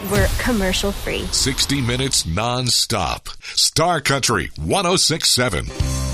we're commercial free. 60 minutes non-stop. Star Country 106.7.